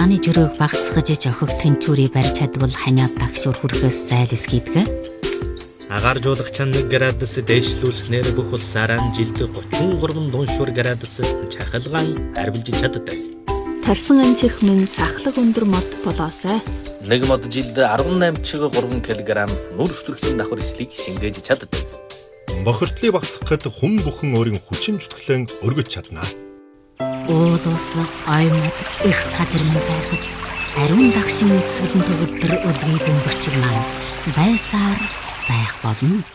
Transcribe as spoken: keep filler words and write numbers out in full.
Цалгааны жөрөөг багасгаж жохог тэнцвэрийг барьж чадвал ханиад дагшуур хүрэхээс зайлсхийдэг. Агаар жуулагч нэг градус дээшлүүлснээр бүх улсаараа жилд гучин гурван дуушуур градус чахалгаан харвилж чаддаг. Тарсан анчих минь сахлах өндөр мод болоосай. Нэг мод жилд арван найман чиг гурван килограмм нүр өсвөргчийн давхар эслийг шингээж чаддаг. Бохирдлыг багасгахад хүн бүхэн өөрийн хүчин чөлөөг өргөж чадна. Уул ус аймаг их хажирман байхад ариун дагшин эцгэлэн төгөлдөр өлгий бөмбөрчиг маань байсаар байх болно.